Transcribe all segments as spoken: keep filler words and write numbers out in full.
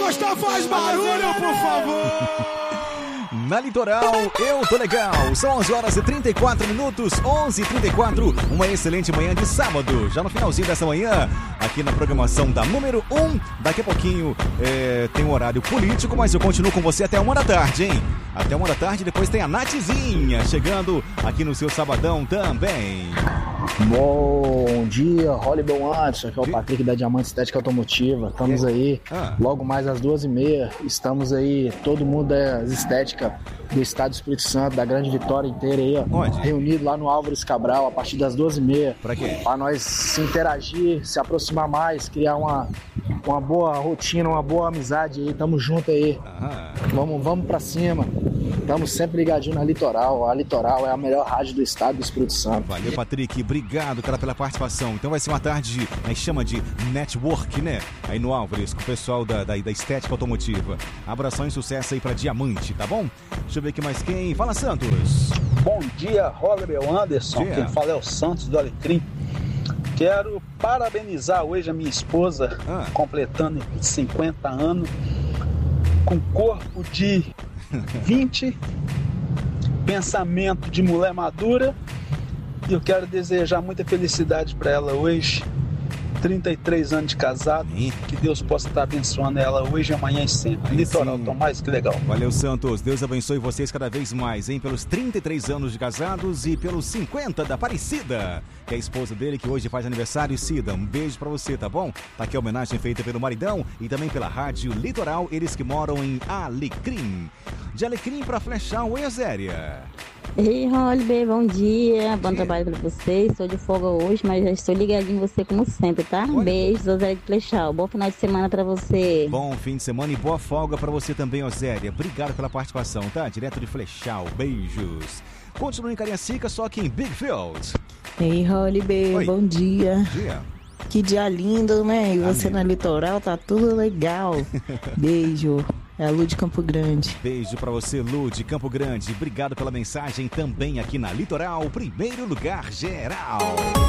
gostar, faz barulho, por favor! Na Litoral, eu tô legal. São onze horas e trinta e quatro minutos, onze e trinta e quatro. Uma excelente manhã de sábado. Já no finalzinho dessa manhã, aqui na programação da número um. Daqui a pouquinho é, tem um horário político, mas eu continuo com você até uma da tarde, hein? Até uma da tarde, depois tem a Nathzinha chegando aqui no seu sabadão também. Bom dia, Hollywood Anderson, que é o Patrick da Diamante Estética Automotiva. Estamos aí, ah. logo mais às duas e meia. Estamos aí, todo mundo da estética do estado do Espírito Santo, da Grande Vitória inteira aí, ó. Onde? Reunido lá no Álvares Cabral, a partir das duas e meia. Pra quê? Pra nós se interagir, se aproximar mais, criar uma, uma boa rotina, uma boa amizade aí. Tamo junto aí. Ah. Vamos, vamos pra cima. Estamos sempre ligadinhos na Litoral. A Litoral é a melhor rádio do estado do Espírito Santo. Valeu, Patrick. Obrigado, cara, pela participação. Então vai ser uma tarde de, a gente chama de network, né? Aí no Álvares, com o pessoal da, da, da estética automotiva. Abração e sucesso aí pra Diamante, tá bom? Deixa eu ver aqui mais quem. Fala, Santos. Bom dia, Hollywood Anderson. Dia. Quem fala é o Santos do Alecrim. Quero parabenizar hoje a minha esposa, Ah. completando cinquenta anos, com corpo de vinte, pensamento de mulher madura. E eu quero desejar muita felicidade para ela hoje. trinta e três anos de casado. Ih. Que Deus possa estar abençoando ela hoje, amanhã e sempre. Aí Litoral, sim. tô mais que legal. Valeu, Santos. Deus abençoe vocês cada vez mais, hein? Pelos trinta e três anos de casados e pelos cinquenta da Aparecida, que é a esposa dele, que hoje faz aniversário. Cida, um beijo pra você, tá bom? Tá aqui a homenagem feita pelo maridão e também pela Rádio Litoral, eles que moram em Alecrim. De Alecrim pra Flechão, oi, Azéria. Ei, Holly, bom dia, bom trabalho pra vocês. Estou de folga hoje, mas já estou ligadinho em você como sempre, tá? Olha. Beijo, Zé de Flechal. Bom final de semana pra você. Bom fim de semana e boa folga pra você também, Ozéria. Obrigado pela participação, tá? Direto de Flechal, beijos. Continua em Cariacica, só aqui em Big Field. Ei, Holly B, Oi. bom dia. Dia. Que dia lindo, né? E você Amiga. na Litoral, tá tudo legal. Beijo. É a Lu de Campo Grande. Beijo pra você, Lu, de Campo Grande. Obrigado pela mensagem também aqui na Litoral, primeiro lugar geral.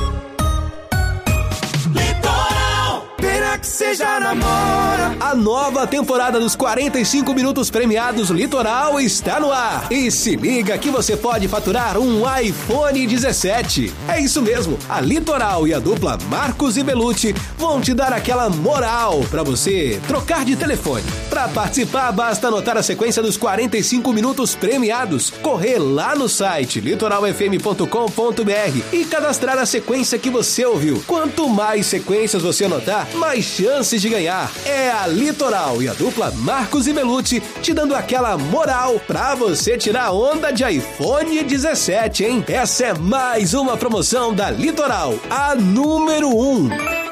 Litoral, pena que seja namora. A nova temporada dos quarenta e cinco minutos premiados Litoral está no ar. E se liga que você pode faturar um iPhone dezessete. É isso mesmo, a Litoral e a dupla Marcos e Belucci vão te dar aquela moral para você trocar de telefone. Para participar, basta anotar a sequência dos quarenta e cinco minutos premiados, correr lá no site litoral f m ponto com ponto b r e cadastrar a sequência que você ouviu. Quanto mais sequências você anotar, mais chances de ganhar. É a Litoral e a dupla Marcos e Belucci te dando aquela moral pra você tirar onda de iPhone dezessete, hein? Essa é mais uma promoção da Litoral, a número um.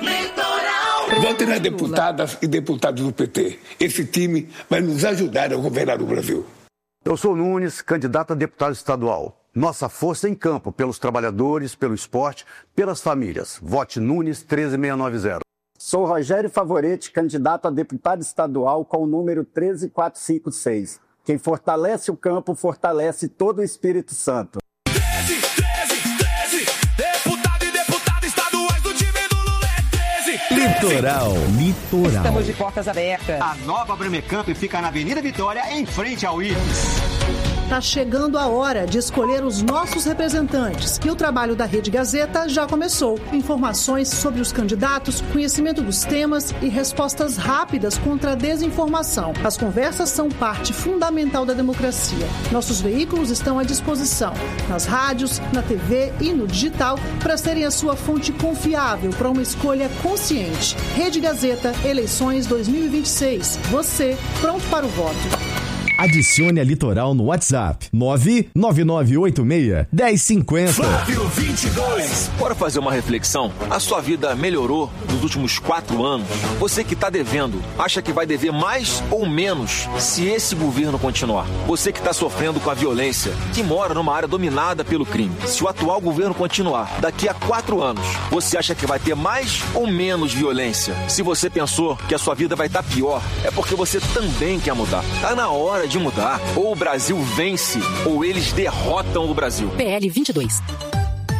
Votem nas deputadas e deputados do P T. Esse time vai nos ajudar a governar o Brasil. Eu sou Nunes, candidato a deputado estadual. Nossa força em campo pelos trabalhadores, pelo esporte, pelas famílias. Vote Nunes treze seiscentos e noventa. Sou Rogério Favorete, candidato a deputado estadual com o número treze mil quatrocentos e cinquenta e seis. Quem fortalece o campo, fortalece todo o Espírito Santo. treze, treze, treze, deputado e deputada estaduais do time do Lula é treze. Litoral. Litoral. Estamos de portas abertas. A nova Bremecamp fica na Avenida Vitória, em frente ao I F E S. Tá chegando a hora de escolher os nossos representantes e o trabalho da Rede Gazeta já começou. Informações sobre os candidatos, conhecimento dos temas e respostas rápidas contra a desinformação. As conversas são parte fundamental da democracia. Nossos veículos estão à disposição, nas rádios, na T V e no digital, para serem a sua fonte confiável para uma escolha consciente. Rede Gazeta, eleições dois mil e vinte e seis. Você, pronto para o voto. Adicione a Litoral no WhatsApp nove nove nove oito seis, um zero cinco zero. Flávio vinte e dois. Bora fazer uma reflexão? A sua vida melhorou nos últimos quatro anos? Você que está devendo, acha que vai dever mais ou menos se esse governo continuar? Você que está sofrendo com a violência, que mora numa área dominada pelo crime, se o atual governo continuar, daqui a quatro anos, você acha que vai ter mais ou menos violência? Se você pensou que a sua vida vai estar pior, é porque você também quer mudar. Tá na hora de mudar. Ou o Brasil vence, ou eles derrotam o Brasil. P L vinte e dois.